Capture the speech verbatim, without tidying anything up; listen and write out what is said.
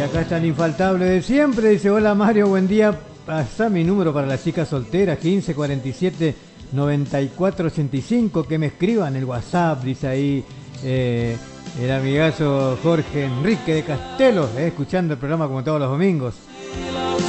acá está el infaltable de siempre. Dice, hola Mario, buen día. Pasá mi número para las chicas solteras, quince cuarenta y siete noventa y cuatro ochenta y cinco. Que me escriban el WhatsApp, dice ahí eh, el amigazo Jorge Enrique de Castelo, eh, escuchando el programa como todos los domingos.